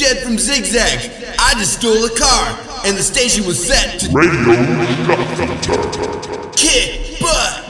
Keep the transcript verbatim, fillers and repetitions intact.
Jed from Zigzag. I just stole a car, and the station was set to Radio Shotgunter. kick butt.